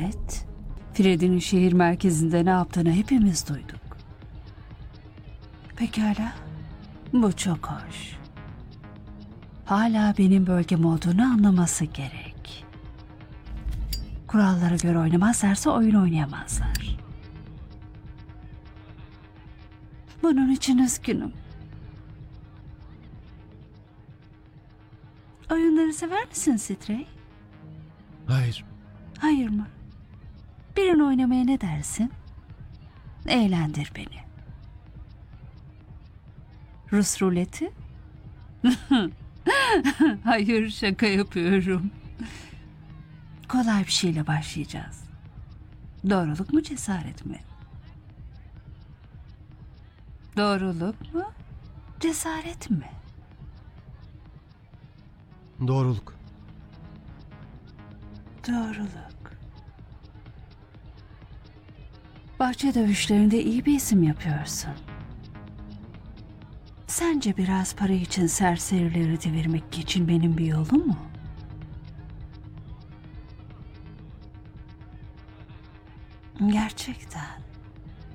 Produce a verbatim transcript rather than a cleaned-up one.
Evet. Fred'in şehir merkezinde ne yaptığını hepimiz duyduk. Pekala. Bu çok hoş. Hala benim bölgem olduğunu anlaması gerek. Kurallara göre oynamazlarsa oyun oynayamazlar. Bunun için üzgünüm. Oyunları sever misin Strey? Hayır. Hayır mı? Birini oynamaya ne dersin? Eğlendir beni. Rus ruleti? Hayır, şaka yapıyorum. Kolay bir şeyle başlayacağız. Doğruluk mu, cesaret mi? Doğruluk mu, cesaret mi? Doğruluk. Doğruluk. Bahçe dövüşlerinde iyi bir isim yapıyorsun. Sence biraz para için serserileri devirmek için benim bir yolum mu? Gerçekten.